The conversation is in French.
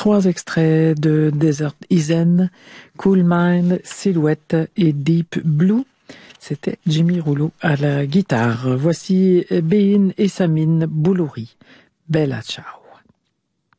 3 extraits de Desert Island, Cool Mind, Silhouette et Deep Blue. C'était Jimmy Rouleau à la guitare. Voici Bein et Samine Boulouri. Bella ciao.